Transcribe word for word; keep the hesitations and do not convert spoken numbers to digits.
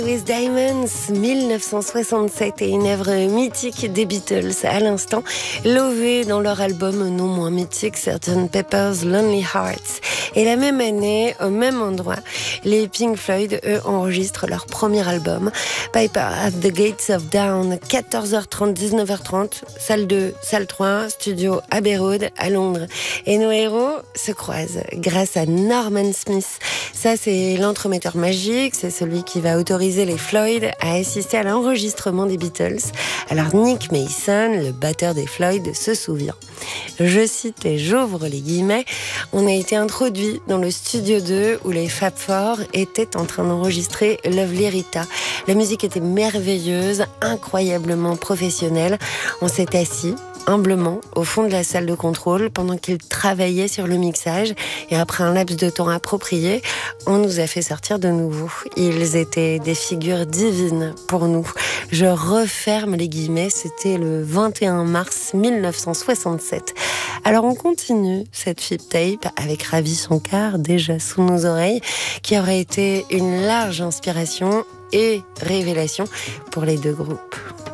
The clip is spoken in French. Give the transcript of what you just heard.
With Diamonds, dix-neuf cent soixante-sept, et une œuvre mythique des Beatles à l'instant, lovée dans leur album non moins mythique sergent Pepper's Lonely Hearts. Et la même année, au même endroit, les Pink Floyd, eux, enregistrent leur premier album, Piper at the Gates of Dawn, quatorze heures trente, dix-neuf heures trente, salle deux, salle trois, studio Abbey Road à Londres. Et nos héros se croisent grâce à Norman Smith. Ça, c'est l'entremetteur magique, c'est celui qui va autoriser les Floyd à assister à l'enregistrement des Beatles. Alors Nick Mason, le batteur des Floyd, se souvient. Je cite et j'ouvre les guillemets. On a été introduit dans le studio deux où les Fab Four étaient en train d'enregistrer Lovely Rita. La musique était merveilleuse, incroyablement professionnelle. On s'est assis humblement au fond de la salle de contrôle pendant qu'ils travaillaient sur le mixage, et après un laps de temps approprié, on nous a fait sortir de nouveau. Ils étaient des figures divines pour nous. Je referme les guillemets, c'était le vingt et un mars dix-neuf cent soixante-sept. Alors on continue cette flip tape avec Ravi Shankar déjà sous nos oreilles, qui aurait été une large inspiration et révélation pour les deux groupes.